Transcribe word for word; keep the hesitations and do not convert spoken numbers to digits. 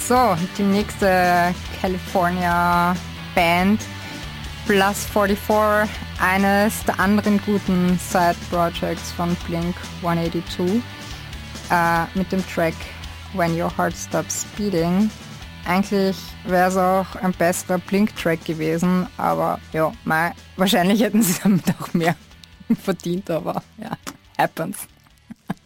So, die nächste California Band, Plus forty-four, eines der anderen guten Side-Projects von Blink one eighty-two, äh, mit dem Track When Your Heart Stops Beating. Eigentlich wäre es auch ein besserer Blink-Track gewesen, aber ja, mei, wahrscheinlich hätten sie damit auch mehr verdient, aber ja, happens.